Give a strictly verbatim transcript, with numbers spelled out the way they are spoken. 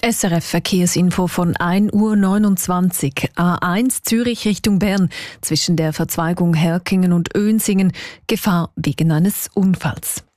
S R F Verkehrsinfo von ein Uhr neunundzwanzig. A eins Zürich Richtung Bern. Zwischen der Verzweigung Herkingen und Önsingen. Gefahr wegen eines Unfalls.